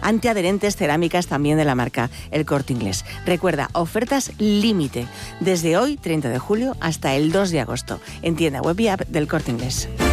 antiadherentes, cerámicas también de la marca El Corte Inglés. Recuerda, ofertas límite desde hoy, 30 de julio, hasta el 2 de agosto, en tienda web y app del Corte Inglés.